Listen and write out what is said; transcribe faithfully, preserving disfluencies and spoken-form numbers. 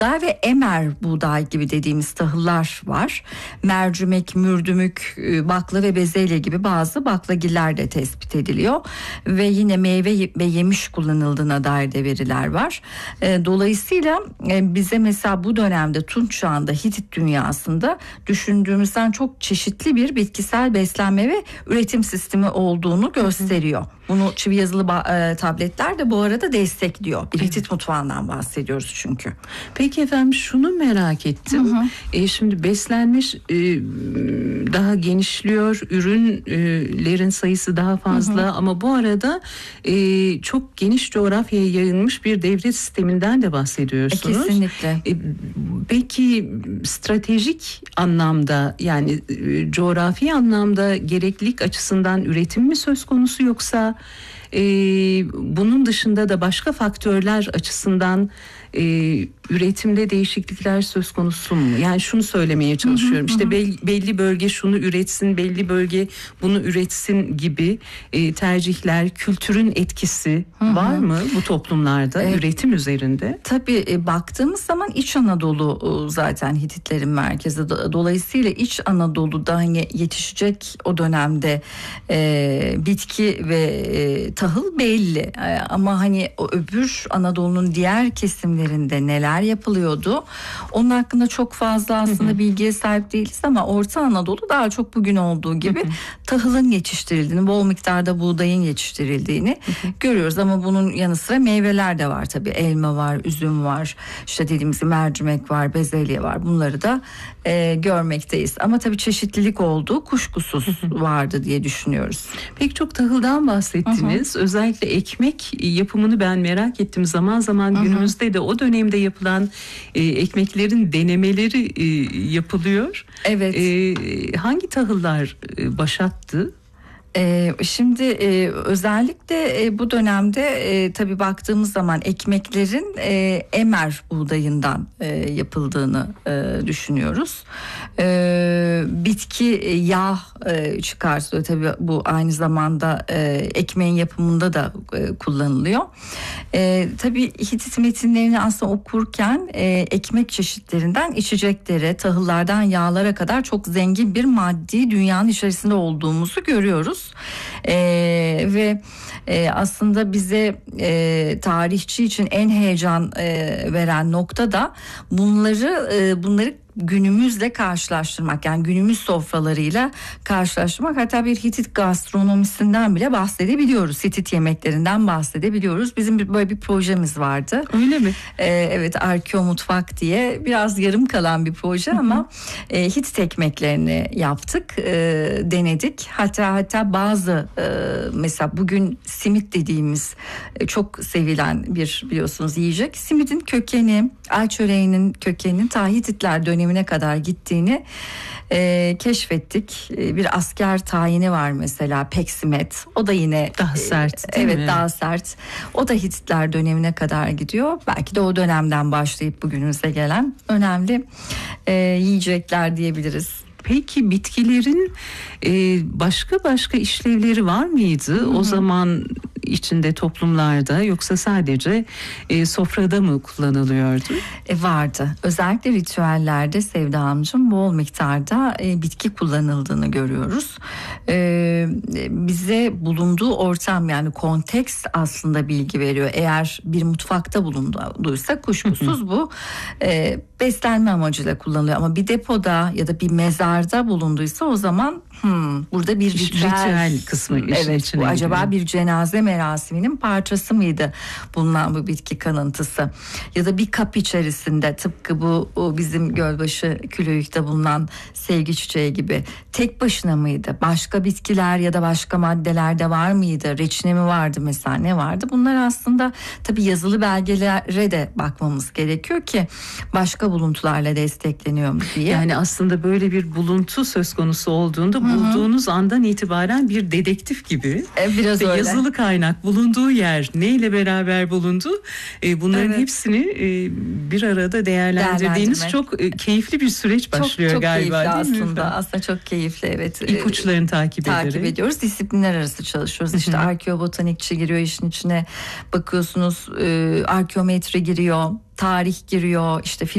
ve emer buğday gibi dediğimiz tahıllar var. Mercimek, mürdümük, bakla ve bezelye gibi bazı baklagiller de tespit ediliyor. Ve yine meyve ve yemiş kullanıldığına dair de veriler var. Dolayısıyla bize mesela bu dönemde Tunç Çağı'nda Hitit dünyasında düşündüğümüzden çok çeşitli bir bitkisel beslenme ve üretim sistemi olduğunu gösteriyor. Bunu çivi yazılı ba- tabletler de bu arada destekliyor. Bir Hitit mutfağından bahsediyoruz çünkü. Peki efendim, şunu merak ettim. Hı hı. E, şimdi beslenme e, daha genişliyor, ürünlerin sayısı daha fazla, hı hı. ama bu arada e, çok geniş coğrafyaya yayılmış bir devlet sisteminden de bahsediyorsunuz. E, kesinlikle. E, peki stratejik anlamda, yani e, coğrafi anlamda gereklilik açısından üretim mi söz konusu, yoksa e, bunun dışında da başka faktörler açısından e, üretimde değişiklikler söz konusu mu? Yani şunu söylemeye çalışıyorum. Hı hı, işte hı. Belli, belli bölge şunu üretsin, belli bölge bunu üretsin gibi e, tercihler, kültürün etkisi hı hı. var mı bu toplumlarda evet. üretim üzerinde? Tabii e, baktığımız zaman İç Anadolu e, zaten Hititlerin merkezi. Dolayısıyla İç Anadolu'da hani yetişecek o dönemde e, bitki ve e, tahıl belli. E, ama hani o öbür Anadolu'nun diğer kesimlerinde neler yapılıyordu? Onun hakkında çok fazla aslında hı hı. bilgiye sahip değiliz ama Orta Anadolu daha çok bugün olduğu gibi hı hı. tahılın yetiştirildiğini, bol miktarda buğdayın yetiştirildiğini hı hı. görüyoruz. Ama bunun yanı sıra meyveler de var tabii. Elma var, üzüm var, işte dediğimiz gibi mercimek var, bezelye var. Bunları da e, görmekteyiz. Ama tabii çeşitlilik olduğu kuşkusuz hı hı. vardı diye düşünüyoruz. Pek çok tahıldan bahsettiniz. Hı hı. Özellikle ekmek yapımını ben merak ettim. Zaman zaman hı hı. günümüzde de o dönemde yapılan e, ekmeklerin denemeleri e, yapılıyor. Evet. E, hangi tahıllar e, başattı? Ee, şimdi e, özellikle e, bu dönemde e, tabii baktığımız zaman ekmeklerin e, emer buğdayından e, yapıldığını e, düşünüyoruz. E, bitki e, yağ e, çıkartılıyor. Tabii bu aynı zamanda e, ekmeğin yapımında da e, kullanılıyor. E, tabii Hitit metinlerini aslında okurken e, ekmek çeşitlerinden içeceklere, tahıllardan yağlara kadar çok zengin bir maddi dünyanın içerisinde olduğumuzu görüyoruz. Ee, ve e, aslında bize e, tarihçi için en heyecan e, veren nokta da bunları e, bunları günümüzle karşılaştırmak, yani günümüz sofralarıyla karşılaştırmak. Hatta bir Hitit gastronomisinden bile bahsedebiliyoruz. Hitit yemeklerinden bahsedebiliyoruz. Bizim bir, böyle bir projemiz vardı. Öyle mi? Ee, evet, Arkeo Mutfak diye biraz yarım kalan bir proje ama e, Hitit ekmeklerini yaptık, e, denedik. Hatta hatta bazı e, mesela bugün simit dediğimiz e, çok sevilen bir, biliyorsunuz, yiyecek. Simitin kökeni, ay çöreğinin kökeninin ta Hititler dönemi dönemine kadar gittiğini e, keşfettik. E, bir asker tayini var mesela, peksimet. O da yine daha sert, e, değil evet, mi? daha sert. O da Hititler dönemine kadar gidiyor. Belki de o dönemden başlayıp bugünümüze gelen önemli e, yiyecekler diyebiliriz. Peki bitkilerin e, başka başka işlevleri var mıydı Hı-hı. o zaman içinde toplumlarda, yoksa sadece e, sofrada mı kullanılıyordu? E, vardı. Özellikle ritüellerde Sevda Hanımcığım bol miktarda e, bitki kullanıldığını görüyoruz. E, bize bulunduğu ortam, yani kontekst aslında bilgi veriyor. Eğer bir mutfakta bulunduysa kuşkusuz bu e, beslenme amacıyla kullanılıyor. Ama bir depoda ya da bir mezarda bulunduysa o zaman hmm, burada bir ritüel, ritüel kısmı işin evet, içine bu acaba giriyor. Bir cenaze merasiminin parçası mıydı bulunan bu bitki kanıntısı? Ya da bir kap içerisinde, tıpkı bu bizim Gölbaşı Külüyük'te bulunan sevgi çiçeği gibi tek başına mıydı? Başka bitkiler ya da başka maddeler de var mıydı? Reçine mi vardı mesela, ne vardı? Bunlar aslında tabii yazılı belgelere de bakmamız gerekiyor ki başka buluntularla destekleniyor mu diye. Yani aslında böyle bir buluntu söz konusu olduğunda Hı-hı. bulduğunuz andan itibaren bir dedektif gibi. E, biraz öyle. Yazılı kaynak, bulunduğu yer, neyle beraber bulundu, e, bunların evet. hepsini e, bir arada değerlendirdiğiniz çok e, keyifli bir süreç başlıyor çok, çok galiba. Çok keyifli değil aslında. Mi? Aslında çok keyifli, evet. İpuçlarını takip, takip ediyoruz. Disiplinler arası çalışıyoruz. İşte arkeobotanikçi giriyor işin içine. Bakıyorsunuz e, arkeometri giriyor, tarih giriyor, işte